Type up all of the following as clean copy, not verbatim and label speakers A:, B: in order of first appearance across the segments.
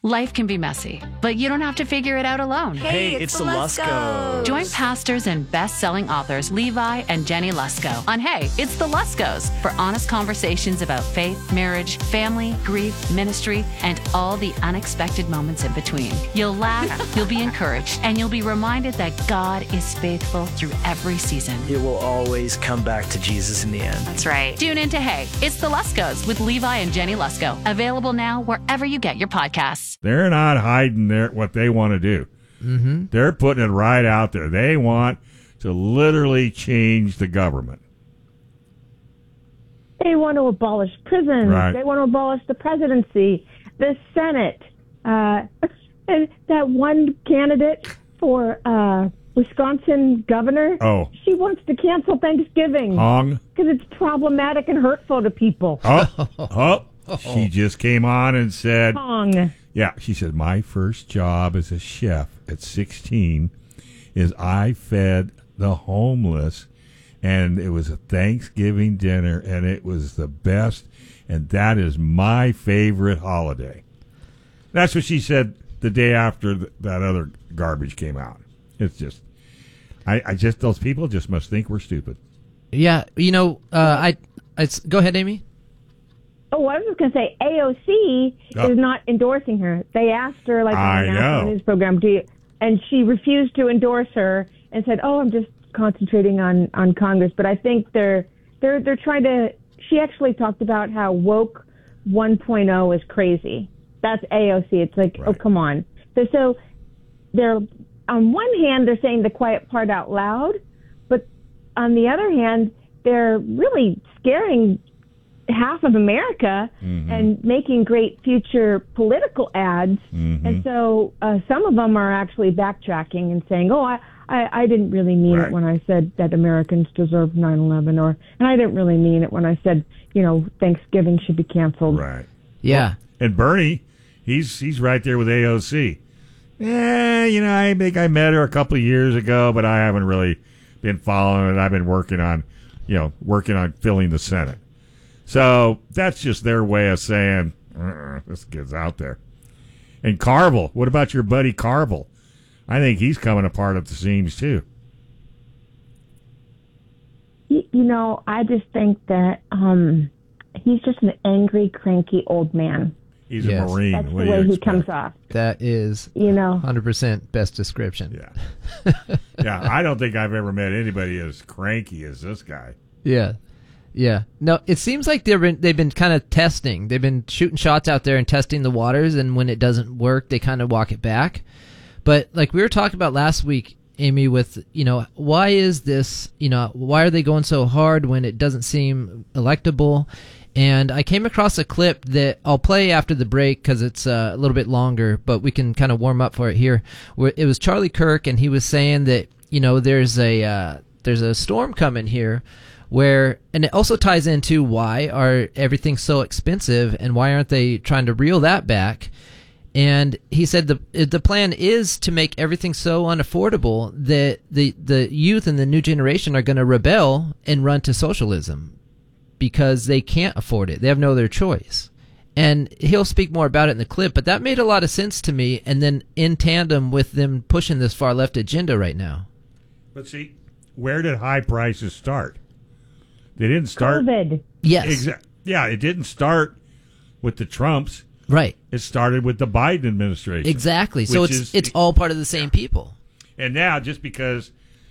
A: Life can be messy, but you don't have to figure it out alone.
B: Hey, it's the Luskos.
A: Join pastors and best-selling authors Levi and Jenny Lusko on Hey, It's the Luskos for honest conversations about faith, marriage, family, grief, ministry, and all the unexpected moments in between. You'll laugh, you'll be encouraged, and you'll be reminded that God is faithful through every season.
B: It will always come back to Jesus in the end.
A: That's right. Tune in to Hey, It's the Luskos with Levi and Jenny Lusko. Available now wherever you get your podcasts.
C: They're not hiding what they want to do.
D: Mm-hmm.
C: They're putting it right out there. They want to literally change the government.
E: They want to abolish prisons.
C: Right.
E: They want to abolish the presidency, the Senate. And that one candidate for Wisconsin governor, she wants to cancel Thanksgiving.
C: Hong?
E: Because it's problematic and hurtful to people.
C: She just came on and said...
E: Hong.
C: Yeah, she said, my first job as a chef at 16 is I fed the homeless, and it was a Thanksgiving dinner, and it was the best, and that is my favorite holiday. That's what she said the day after that other garbage came out. It's just, those people just must think we're stupid.
D: Yeah, go ahead, Amy.
E: Oh, I was just going to say, AOC is not endorsing her. They asked her, on a national news program, and she refused to endorse her and said, I'm just concentrating on Congress. But I think they're trying to. She actually talked about how woke 1.0 is crazy. That's AOC. It's like, right. Oh, come on. So they're on one hand they're saying the quiet part out loud, but on the other hand they're really scaring half of America and making great future political ads. And so some of them are actually backtracking and saying, I didn't really mean it when I said that Americans deserve 9/11, and I didn't really mean it when I said, Thanksgiving should be canceled.
C: Right.
D: Yeah.
C: And Bernie, he's right there with AOC. I think I met her a couple of years ago, but I haven't really been following it. I've been working on filling the Senate. So that's just their way of saying, this kid's out there. And Carville, what about your buddy Carville? I think he's coming apart at the seams, too.
E: I just think that he's just an angry, cranky old man.
C: He's a Marine.
E: That's the way he comes off.
D: That is 100% best description.
C: Yeah. Yeah, I don't think I've ever met anybody as cranky as this guy.
D: Yeah. Yeah. No, it seems like they've been kind of testing. They've been shooting shots out there and testing the waters, and when it doesn't work, they kind of walk it back. But like we were talking about last week, Amy, with, why is this, why are they going so hard when it doesn't seem electable? And I came across a clip that I'll play after the break because it's a little bit longer, but we can kind of warm up for it here. Where it was Charlie Kirk, and he was saying that, there's a storm coming here. And it also ties into why are everything so expensive and why aren't they trying to reel that back? And he said the plan is to make everything so unaffordable that the youth and the new generation are going to rebel and run to socialism because they can't afford it. They have no other choice. And he'll speak more about it in the clip, but that made a lot of sense to me, and then in tandem with them pushing this far left agenda right now.
C: But see, where did high prices start? They didn't start.
E: COVID.
D: Yes.
C: Yeah, it didn't start with the Trumps.
D: Right.
C: It started with the Biden administration.
D: Exactly. So it's all part of the same people.
C: And now, just because,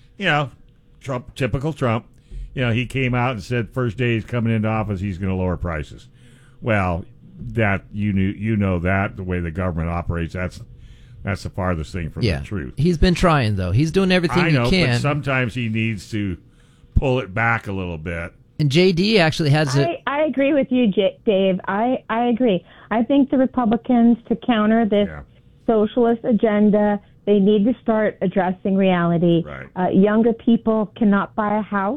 C: Trump, typical Trump, he came out and said first day he's coming into office, he's going to lower prices. Well, that that the way the government operates, that's the farthest thing from the truth.
D: He's been trying, though. He's doing everything he can.
C: But sometimes he needs to pull it back a little bit.
D: And JD actually has
E: I agree with you, Dave. I agree. I think the Republicans, to counter this socialist agenda, they need to start addressing reality.
C: Right.
E: Younger people cannot buy a house.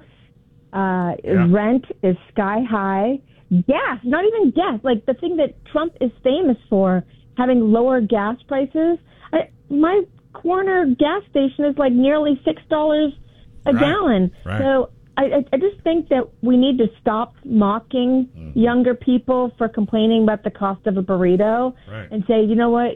E: Rent is sky high. Gas, not even gas. Like the thing that Trump is famous for, having lower gas prices. My corner gas station is like nearly $6 a gallon. Right. So I just think that we need to stop mocking younger people for complaining about the cost of a burrito and say, you know what,